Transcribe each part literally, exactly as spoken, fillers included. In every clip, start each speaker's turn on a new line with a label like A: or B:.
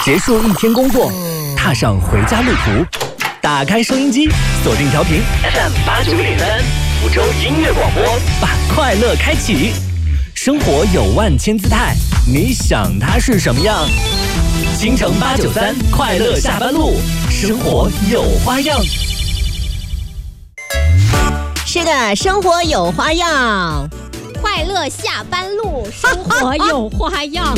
A: 结束一天工作，踏上回家路途，打开收音机，锁定调频 F M 八九点三，福州音乐广播，把快乐开启。生活有万千姿态，你想它是什么样？京城八九三，快乐下班路，生活有花样。
B: 是的，生活有花样，
C: 快乐下班路，生活有花样。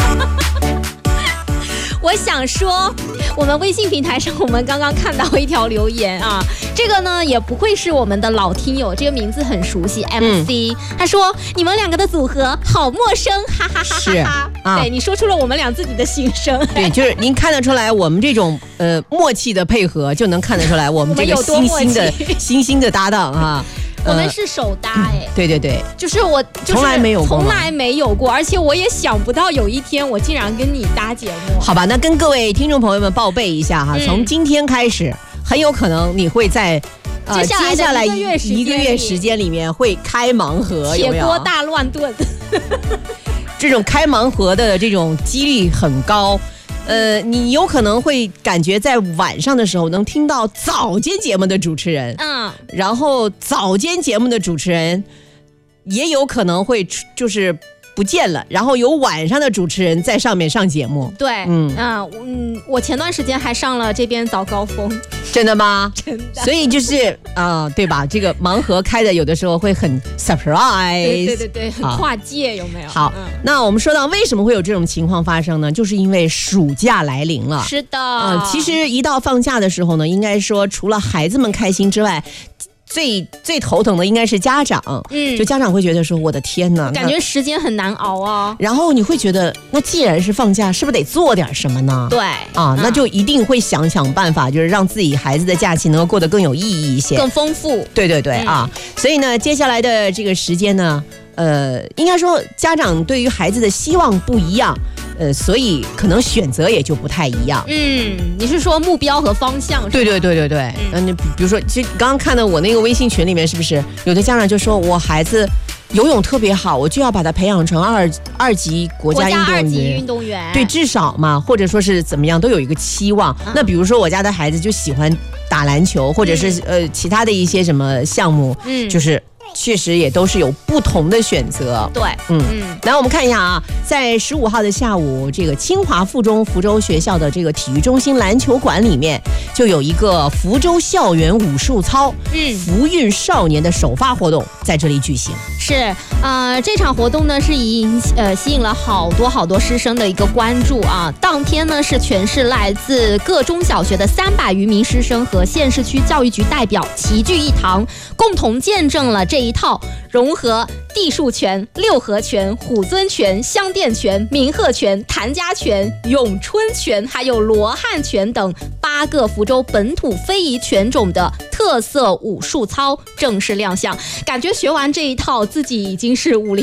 C: 我想说，我们微信平台上，我们刚刚看到一条留言啊，这个呢也不会是我们的老听友，这个名字很熟悉 ，M C，、嗯、他说你们两个的组合好陌生，哈哈哈哈哈。啊、对，你说出了我们俩自己的心声。
B: 对，就是您看得出来，我们这种呃默契的配合，就能看得出来我们这个新兴的新兴的搭档啊。
C: 我们是手搭哎、欸嗯，
B: 对对对，
C: 就是我、就是、
B: 从来没有过，
C: 从来没有过，而且我也想不到有一天我竟然跟你搭节目。
B: 好吧，那跟各位听众朋友们报备一下哈，嗯、从今天开始，很有可能你会在
C: 呃接下来一个月时间
B: 一个月时间里面会开盲盒，有没有？
C: 铁锅大乱炖。
B: 这种开盲盒的这种几率很高。呃，你有可能会感觉在晚上的时候能听到早间节目的主持人，嗯，然后早间节目的主持人也有可能会就是不见了，然后有晚上的主持人在上面上节目。
C: 对，嗯嗯，我前段时间还上了这边早高峰。
B: 真的吗？
C: 真的。
B: 所以就是啊、呃，对吧？这个盲盒开的有的时候会很 surprise，
C: 对对对对，很跨界，有没有？
B: 好、嗯，那我们说到为什么会有这种情况发生呢？就是因为暑假来临了。
C: 是的。
B: 呃，其实一到放假的时候呢，应该说除了孩子们开心之外，最最头疼的应该是家长，嗯，就家长会觉得说，我的天哪，
C: 感觉时间很难熬啊。
B: 然后你会觉得，那既然是放假，是不是得做点什么呢？
C: 对，
B: 啊，那就一定会想想办法，就是让自己孩子的假期能够过得更有意义一些，
C: 更丰富。
B: 对对对、嗯、啊，所以呢，接下来的这个时间呢，呃，应该说家长对于孩子的希望不一样。呃，所以可能选择也就不太一样。
C: 嗯，你是说目标和方向？
B: 对对对对对。嗯，你比如说，其实刚刚看到我那个微信群里面，是不是有的家长就说我孩子游泳特别好，我就要把他培养成二二级国家运动员。
C: 二级运动员。
B: 对，至少嘛，或者说是怎么样，都有一个期望。嗯、那比如说我家的孩子就喜欢打篮球，或者是、嗯、呃其他的一些什么项目，嗯，就是。确实也都是有不同的选择。
C: 对，
B: 嗯嗯。来，我们看一下啊，在十五号的下午，这个清华附中福州学校的这个体育中心篮球馆里面，就有一个福州校园武术操，嗯，福运少年的首发活动在这里举行。
C: 是，呃，这场活动呢是已经呃吸引了好多好多师生的一个关注啊。当天呢是全市来自各中小学的三百余名师生和县市区教育局代表齐聚一堂，共同见证了这一套融合地术拳、六合拳、虎尊拳、香电拳、鸣鹤拳、谭家拳、咏春拳还有罗汉拳等八个福州本土非遗拳种的特色武术操正式亮相。感觉学完这一套自己已经是武林